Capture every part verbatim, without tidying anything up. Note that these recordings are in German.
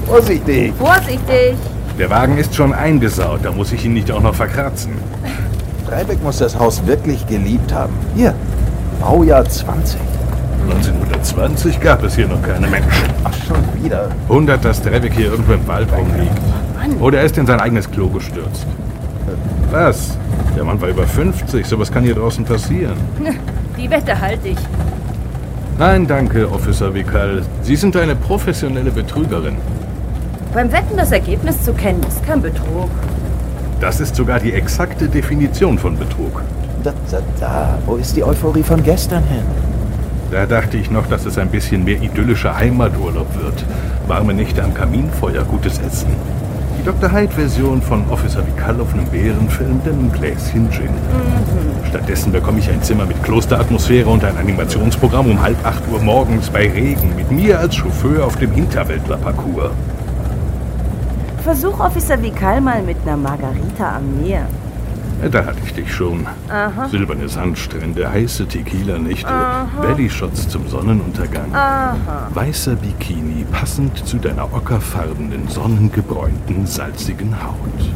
Vorsichtig! Vorsichtig! Der Wagen ist schon eingesaut, da muss ich ihn nicht auch noch verkratzen. Dreibeck muss das Haus wirklich geliebt haben. Hier, Baujahr zwanzig. neunzehnhundertzwanzig gab es hier noch keine Menschen. Ach, schon wieder. Wundert, dass Dreibeck hier irgendwo im Wald rumliegt. Mann. Oder er ist in sein eigenes Klo gestürzt. Was? Der Mann war über fünfzig, sowas kann hier draußen passieren. Die Wette halte ich. Nein, danke, Officer Vikal. Sie sind eine professionelle Betrügerin. Beim Wetten das Ergebnis zu kennen, ist kein Betrug. Das ist sogar die exakte Definition von Betrug. Da, da, da. Wo ist die Euphorie von gestern hin? Da dachte ich noch, dass es ein bisschen mehr idyllischer Heimaturlaub wird. Warme Nächte am Kaminfeuer, gutes Essen. Die Doktor Hyde-Version von Officer Vikal auf einem Bärenfilm, dann ein Gläschen Gin. Mhm. Stattdessen bekomme ich ein Zimmer mit Klosteratmosphäre und ein Animationsprogramm um halb acht Uhr morgens bei Regen mit mir als Chauffeur auf dem Hinterwäldlerparcours. Versuch Officer Vikal mal mit einer Margarita am Meer. Da hatte ich dich schon. Aha. Silberne Sandstrände, heiße Tequila-Nächte, Aha. Bellyshots zum Sonnenuntergang. Aha. Weißer Bikini, passend zu deiner ockerfarbenen, sonnengebräunten, salzigen Haut.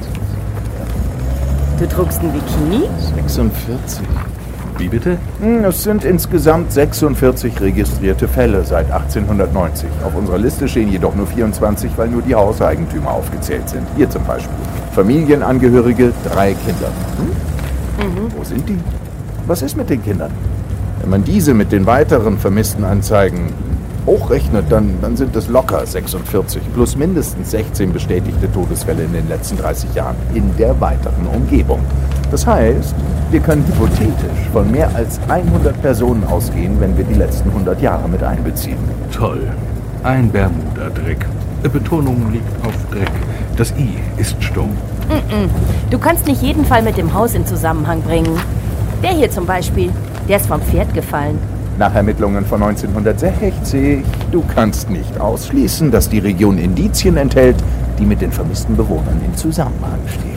Du trugst ein Bikini? sechsundvierzig. Wie bitte? Hm, es sind insgesamt sechsundvierzig registrierte Fälle seit achtzehnhundertneunzig. Auf unserer Liste stehen jedoch nur vierundzwanzig, weil nur die Hauseigentümer aufgezählt sind. Hier zum Beispiel. Familienangehörige, drei Kinder. Hm? Mhm. Wo sind die? Was ist mit den Kindern? Wenn man diese mit den weiteren vermissten Anzeigen hochrechnet, dann, dann sind es locker sechsundvierzig plus mindestens sechzehn bestätigte Todesfälle in den letzten dreißig Jahren in der weiteren Umgebung. Das heißt, wir können hypothetisch von mehr als hundert Personen ausgehen, wenn wir die letzten hundert Jahre mit einbeziehen. Toll. Ein Bermuda-Dreck. Betonung liegt auf Dreck. Das I ist stumm. Mm-mm. Du kannst nicht jeden Fall mit dem Haus in Zusammenhang bringen. Der hier zum Beispiel, der ist vom Pferd gefallen. Nach Ermittlungen von neunzehnhundertsechzig, du kannst nicht ausschließen, dass die Region Indizien enthält, die mit den vermissten Bewohnern in Zusammenhang stehen.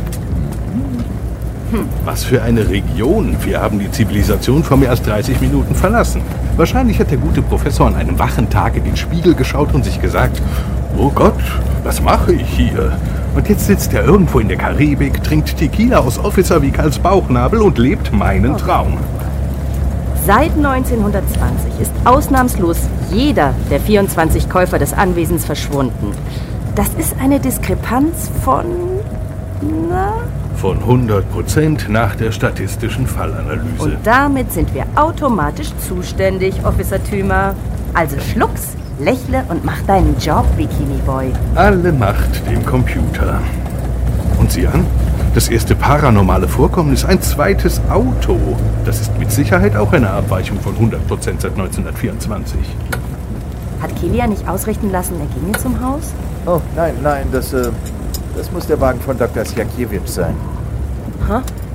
Hm. Was für eine Region. Wir haben die Zivilisation vor mehr als dreißig Minuten verlassen. Wahrscheinlich hat der gute Professor an einem wachen Tag in den Spiegel geschaut und sich gesagt, oh Gott, was mache ich hier? Und jetzt sitzt er irgendwo in der Karibik, trinkt Tequila aus Officer Vikals Bauchnabel und lebt meinen Traum. Seit neunzehnhundertzwanzig ist ausnahmslos jeder der vierundzwanzig Käufer des Anwesens verschwunden. Das ist eine Diskrepanz von... na... Von hundert Prozent nach der statistischen Fallanalyse. Und damit sind wir automatisch zuständig, Officer Thümer. Also schluck's, lächle und mach deinen Job, Bikini Boy. Alle Macht dem Computer. Und sieh an, das erste paranormale Vorkommen ist ein zweites Auto. Das ist mit Sicherheit auch eine Abweichung von hundert Prozent seit neunzehnhundertvierundzwanzig. Hat Kilian nicht ausrichten lassen, er ginge zum Haus? Oh, nein, nein, das, äh, das muss der Wagen von Doktor Sjakiewicz sein. Hä?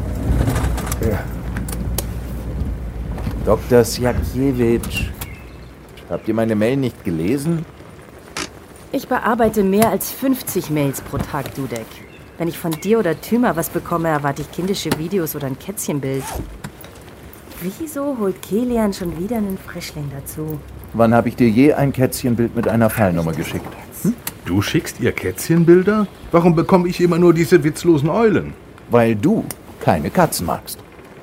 Ja. Doktor Sjakiewicz. Habt ihr meine Mail nicht gelesen? Ich bearbeite mehr als fünfzig Mails pro Tag, Dudek. Wenn ich von dir oder Thümer was bekomme, erwarte ich kindische Videos oder ein Kätzchenbild. Wieso holt Kilian schon wieder einen Frischling dazu? Wann habe ich dir je ein Kätzchenbild mit einer Fallnummer geschickt? Hm? Du schickst ihr Kätzchenbilder? Warum bekomme ich immer nur diese witzlosen Eulen? Weil du keine Katzen magst.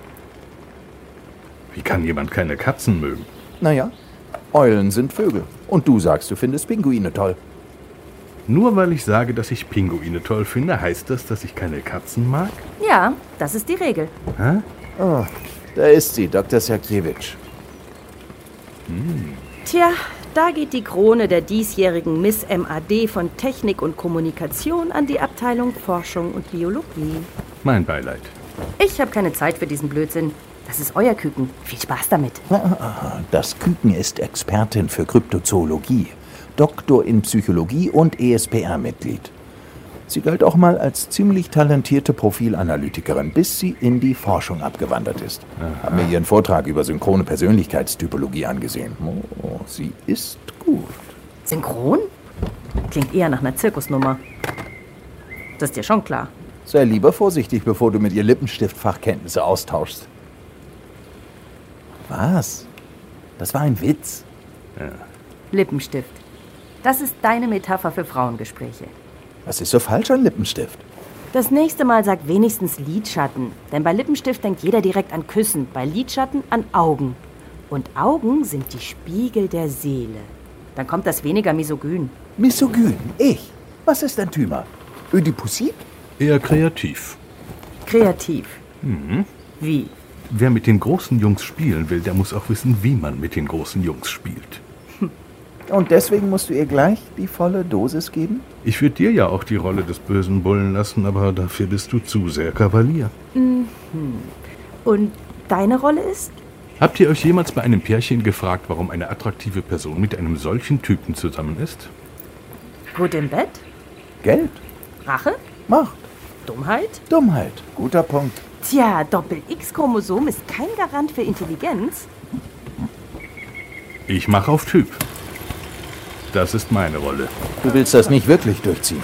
Wie kann jemand keine Katzen mögen? Naja, Eulen sind Vögel. Und du sagst, du findest Pinguine toll. Nur weil ich sage, dass ich Pinguine toll finde, heißt das, dass ich keine Katzen mag? Ja, das ist die Regel. Hä? Oh, da ist sie, Doktor Sjakiewicz. Hm. Tja, da geht die Krone der diesjährigen Miss M A D von Technik und Kommunikation an die Abteilung Forschung und Biologie. Mein Beileid. Ich habe keine Zeit für diesen Blödsinn. Das ist euer Küken. Viel Spaß damit. Das Küken ist Expertin für Kryptozoologie, Doktor in Psychologie und E S P R-Mitglied. Sie galt auch mal als ziemlich talentierte Profilanalytikerin, bis sie in die Forschung abgewandert ist. Aha. Haben mir ihren Vortrag über synchrone Persönlichkeitstypologie angesehen. Oh, sie ist gut. Synchron? Klingt eher nach einer Zirkusnummer. Das ist dir schon klar. Sei lieber vorsichtig, bevor du mit ihr Lippenstift-Fachkenntnisse austauschst. Was? Das war ein Witz. Ja. Lippenstift. Das ist deine Metapher für Frauengespräche. Was ist so falsch an Lippenstift? Das nächste Mal sag wenigstens Lidschatten. Denn bei Lippenstift denkt jeder direkt an Küssen, bei Lidschatten an Augen. Und Augen sind die Spiegel der Seele. Dann kommt das weniger misogyn. Misogyn? Ich? Was ist ein Thyma? Ödipusit? Eher kreativ. Kreativ. Mhm. Wie? Wer mit den großen Jungs spielen will, der muss auch wissen, wie man mit den großen Jungs spielt. Und deswegen musst du ihr gleich die volle Dosis geben? Ich würde dir ja auch die Rolle des bösen Bullen lassen, aber dafür bist du zu sehr Kavalier. Mhm. Und deine Rolle ist? Habt ihr euch jemals bei einem Pärchen gefragt, warum eine attraktive Person mit einem solchen Typen zusammen ist? Gut im Bett? Geld? Rache? Macht. Dummheit? Dummheit. Guter Punkt. Tja, Doppel-X-Chromosom ist kein Garant für Intelligenz. Ich mache auf Typ. Das ist meine Rolle. Du willst das nicht wirklich durchziehen.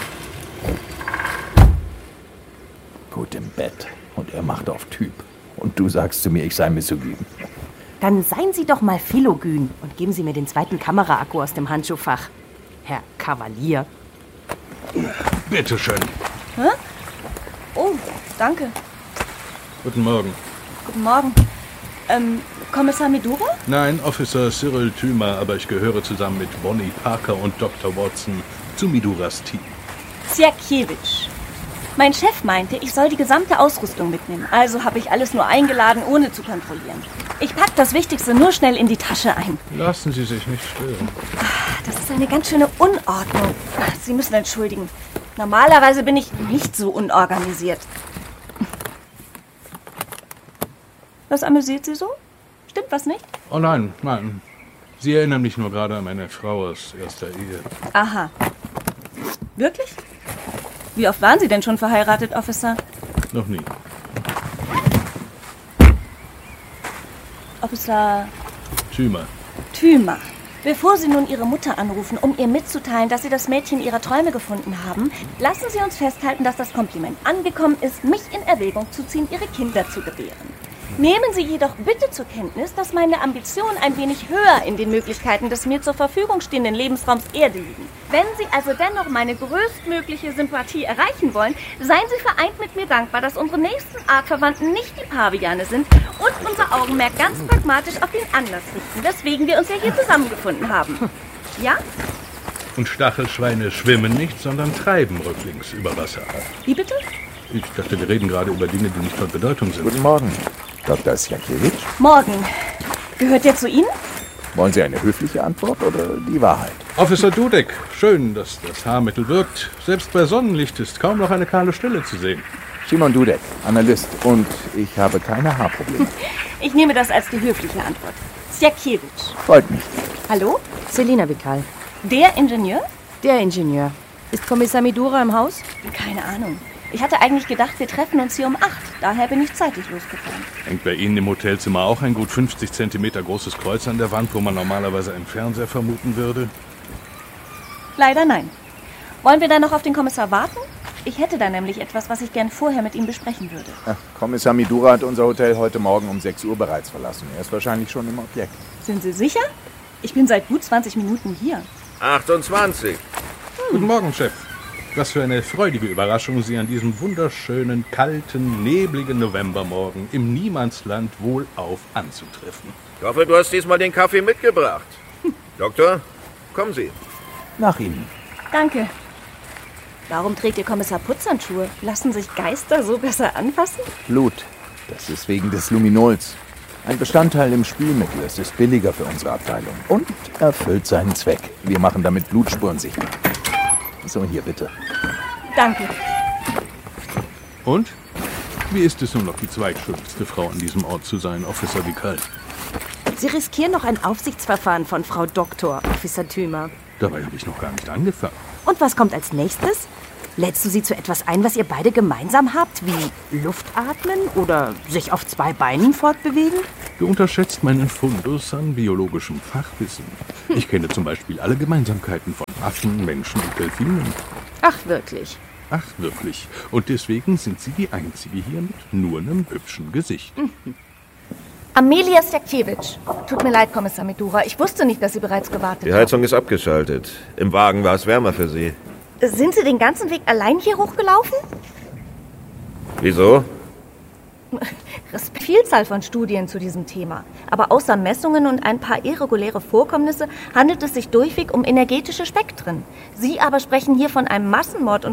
Gut im Bett. Und er macht auf Typ. Und du sagst zu mir, ich sei misogyn. Dann seien Sie doch mal philogyn und geben Sie mir den zweiten Kameraakku aus dem Handschuhfach. Herr Kavalier. Bitteschön. Hä? Oh, danke. Guten Morgen. Guten Morgen. Ähm, Kommissar Medura? Nein, Officer Cyril Thyma, aber ich gehöre zusammen mit Bonnie Parker und Doktor Watson zu Miduras Team. Siakiewicz. Mein Chef meinte, ich soll die gesamte Ausrüstung mitnehmen. Also habe ich alles nur eingeladen, ohne zu kontrollieren. Ich pack das Wichtigste nur schnell in die Tasche ein. Lassen Sie sich nicht stören. Das ist eine ganz schöne Unordnung. Sie müssen entschuldigen. Normalerweise bin ich nicht so unorganisiert. Was amüsiert Sie so? Stimmt was nicht? Oh nein, nein. Sie erinnern mich nur gerade an meine Frau aus erster Ehe. Aha. Wirklich? Wie oft waren Sie denn schon verheiratet, Officer? Noch nie. Officer Thyma. Thyma. Bevor Sie nun Ihre Mutter anrufen, um ihr mitzuteilen, dass Sie das Mädchen Ihrer Träume gefunden haben, lassen Sie uns festhalten, dass das Kompliment angekommen ist, mich in Erwägung zu ziehen, Ihre Kinder zu gebären. Nehmen Sie jedoch bitte zur Kenntnis, dass meine Ambitionen ein wenig höher in den Möglichkeiten des mir zur Verfügung stehenden Lebensraums Erde liegen. Wenn Sie also dennoch meine größtmögliche Sympathie erreichen wollen, seien Sie vereint mit mir dankbar, dass unsere nächsten Artverwandten nicht die Paviane sind und unser Augenmerk ganz pragmatisch auf den Anlass richten, weswegen wir uns ja hier zusammengefunden haben. Ja? Und Stachelschweine schwimmen nicht, sondern treiben rücklings über Wasser. Wie bitte? Ich dachte, wir reden gerade über Dinge, die nicht von Bedeutung sind. Guten Morgen, Doktor Siakiewicz. Morgen. Gehört der zu Ihnen? Wollen Sie eine höfliche Antwort oder die Wahrheit? Officer Dudek, schön, dass das Haarmittel wirkt. Selbst bei Sonnenlicht ist kaum noch eine kahle Stelle zu sehen. Simon Dudek, Analyst. Und ich habe keine Haarprobleme. Ich nehme das als die höfliche Antwort. Siakiewicz. Freut mich. Hallo? Selina Vikal. Der Ingenieur? Der Ingenieur. Ist Kommissar Medura im Haus? Keine Ahnung. Ich hatte eigentlich gedacht, wir treffen uns hier um acht. Daher bin ich zeitig losgefahren. Hängt bei Ihnen im Hotelzimmer auch ein gut fünfzig Zentimeter großes Kreuz an der Wand, wo man normalerweise einen Fernseher vermuten würde? Leider nein. Wollen wir dann noch auf den Kommissar warten? Ich hätte da nämlich etwas, was ich gern vorher mit ihm besprechen würde. Ach, Kommissar Medura hat unser Hotel heute Morgen um sechs Uhr bereits verlassen. Er ist wahrscheinlich schon im Objekt. Sind Sie sicher? Ich bin seit gut zwanzig Minuten hier. achtundzwanzig. Hm. Guten Morgen, Chef. Was für eine freudige Überraschung, Sie an diesem wunderschönen, kalten, nebligen Novembermorgen im Niemandsland wohlauf anzutreffen. Ich hoffe, du hast diesmal den Kaffee mitgebracht. Doktor, kommen Sie. Nach Ihnen. Danke. Warum trägt Ihr Kommissar Putzhandschuhe? Lassen sich Geister so besser anfassen? Blut. Das ist wegen des Luminols. Ein Bestandteil im Spülmittel. Es ist billiger für unsere Abteilung. Und erfüllt seinen Zweck. Wir machen damit Blutspuren sichtbar. So, hier bitte. Danke. Und? Wie ist es nun noch, die zweitschönste Frau an diesem Ort zu sein, Officer Vikal? Sie riskieren noch ein Aufsichtsverfahren von Frau Doktor, Officer Thyma. Dabei habe ich noch gar nicht angefangen. Und was kommt als nächstes? Lädst du sie zu etwas ein, was ihr beide gemeinsam habt, wie Luftatmen oder sich auf zwei Beinen fortbewegen? Du unterschätzt meinen Fundus an biologischem Fachwissen. Ich kenne zum Beispiel alle Gemeinsamkeiten von Affen, Menschen und Delfinen. Ach, wirklich? Ach, wirklich. Und deswegen sind Sie die Einzige hier mit nur einem hübschen Gesicht. Mhm. Amelia Stakjewitsch. Tut mir leid, Kommissar Medura. Ich wusste nicht, dass Sie bereits gewartet haben. Die Heizung ist abgeschaltet. Im Wagen war es wärmer für Sie. Sind Sie den ganzen Weg allein hier hochgelaufen? Wieso? Es gibt Vielzahl von Studien zu diesem Thema. Aber außer Messungen und ein paar irreguläre Vorkommnisse handelt es sich durchweg um energetische Spektren. Sie aber sprechen hier von einem Massenmord und